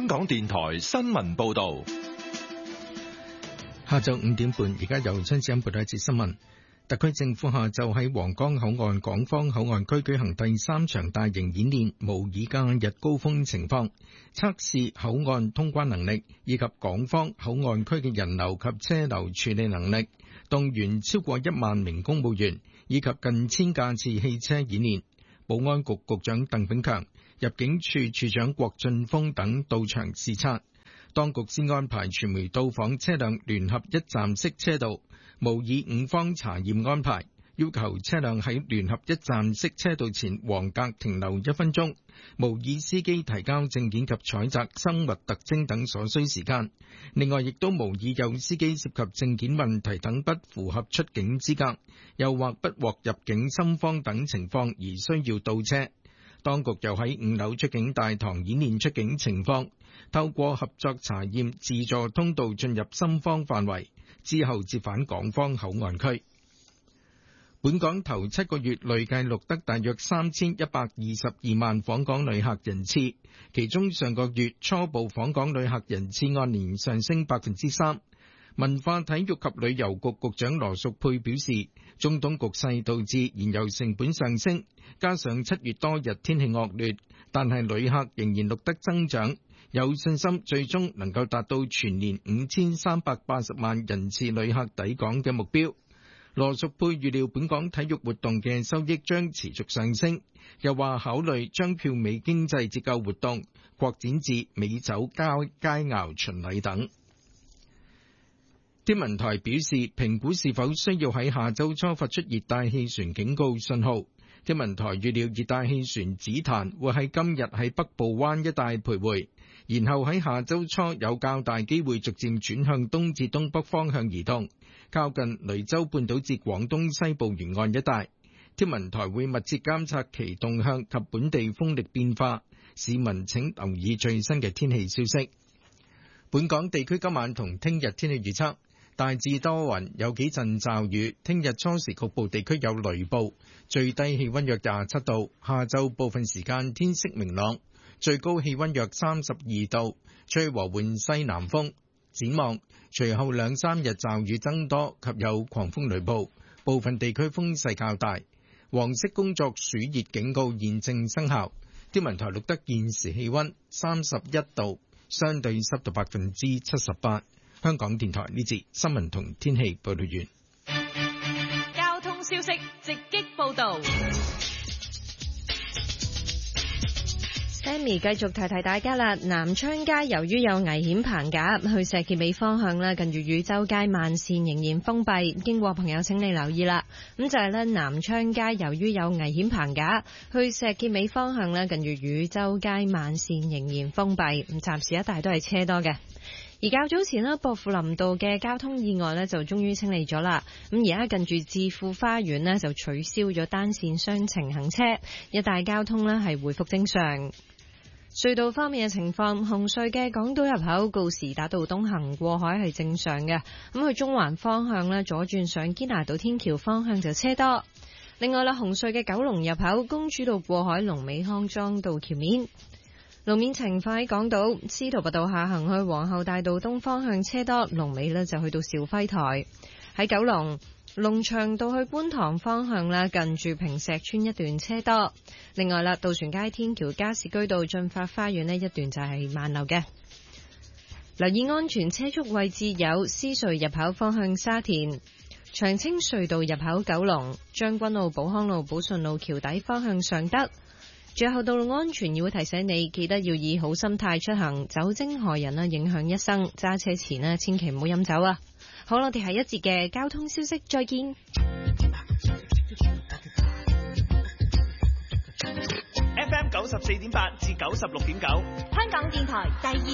香港電台新聞報道。 下晝5點半，而家由張子欣報道一節新聞。特區政府下晝喺皇崗口岸港方口岸區舉行第3場大型演練，模擬假日高峰情況，測試口岸通關能力以及港方口岸區嘅人流及車流處理能力，動員超過1萬名公務員以及近1000架次汽車演練。保安局局長鄧炳強、入境處處長郭俊峰等到場視察。當局先安排傳媒到訪車輛聯合一站式車道，模擬5方查驗安排，要求車輛喺聯合一站式車道前黃格停留1分鐘，模擬司機提交證件及採集生物特徵等所需時間。另外，亦都模擬有司機涉及證件問題等不符合出境資格，又或不獲入境深方等情況而需要倒車。當局又喺5樓出境大堂演練出境情況，透過合作查驗自助通道進入深方範圍，之後折返港方口岸區。本港頭7個月累計錄得大約3122萬訪港旅客人次，其中上個月初步訪港旅客人次按年上升3%。文化體育及旅遊局局長羅淑佩表示，中東局勢導致燃油成本上升，加上7月多日天氣惡劣，但係旅客仍然錄得增長，有信心最終能夠達到全年5380萬人次旅客抵港嘅目標。羅淑佩預料本港體育活動嘅收益將持續上升，又話考慮將票尾經濟折舊活動擴展至美酒佳肴巡禮等。天文台表示，評估是否需要喺下週初發出熱帶氣旋警告信號。天文台預料熱帶氣旋紫檀會喺今日喺北部灣一帶徘徊，然後喺下週初有較大機會逐漸轉向東至東北方向移動，靠近雷州半島至廣東西部沿岸一帶。天文台會密切監察其動向及本地風力變化，市民請留意最新嘅天氣消息。本港地區今晚同聽日天氣預測，大致多雲，有幾陣驟雨。聽日初時局部地區有雷暴，最低氣溫約27度。下晝部分時間天色明朗，最高氣溫約32度，吹和緩西南風。展望隨後2-3日驟雨增多及有狂風雷暴，部分地區風勢較大。黃色工作暑熱警告現正生效。天文台錄得現時氣溫31度，相對濕度78%。香港電台呢節新聞同天氣報道完。 交通消息直擊報道。Sammy 繼續提大家啦，南昌街由於有危險棚架，去石硤尾方向咧，近住汝州街慢線仍然封閉，經過朋友請你留意啦。咁就係咧，南昌街由於有危險棚架，去石硤尾方向咧，近住汝州街慢線仍然封閉，咁暫時一帶都係車多嘅。而較早前呢，薄扶林道嘅交通意外呢就終於清理咗啦。咁而家近住置富花園呢就取消咗單線雙程行車，一帶交通呢係回復正常。隧道方面嘅情況，紅隧嘅港島入口告士打道東行過海係正常嘅，咁去中環方向呢左轉上堅拿道天橋方向就車多。另外啦，紅隧嘅九龍入口公主道過海龍尾康莊道橋面。路面情況喺港島司徒拔道下行去皇后大道東方向車多，龍尾呢就去到兆輝台。喺九龍龍翔道去觀塘方向啦，近住坪石邨一段車多。另外啦，渡船街天橋加士居道進發花園呢一段就係慢流嘅。留意安全車速位置有獅隧入口方向沙田、長青隧道入口九龍、將軍澳寶康路寶順路橋底方向尚德。最後，道路安全議會提醒你，記得要以好心態出行，酒精害人啦，影響一生。揸車前呢，千祈唔好飲酒啊！好，我哋下一節嘅交通消息再見。 FM 94.8至96.9，香港電台第二。